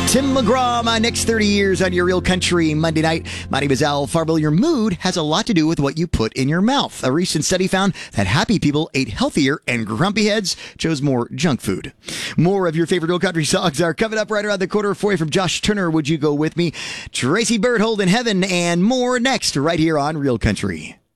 Tim McGraw, my next 30 years on your Real Country Monday night. My name is Al Farwell. Your mood has a lot to do with what you put in your mouth. A recent study found that happy people ate healthier and grumpy heads chose more junk food. More of your favorite Real Country songs are coming up right around the corner for you from Josh Turner. Would you go with me? Tracy Bird, Hold in Heaven, and more next right here on Real Country.